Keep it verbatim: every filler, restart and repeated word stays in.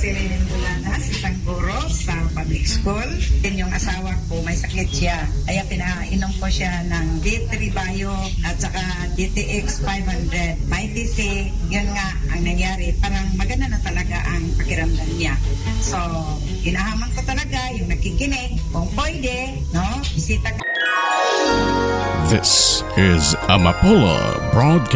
si Bulana, si isang guro sa public school. Then yung asawa ko, may sakit siya. Kaya pinainom ko siya ng D three Bio at saka D T X five hundred. May T C, yun nga ang nangyari. Parang maganda na talaga ang pakiramdam niya. So, inahaman ko talaga yung nakikinig. Kung pwede, no? Bisita ka. This is Amapola Broadcast.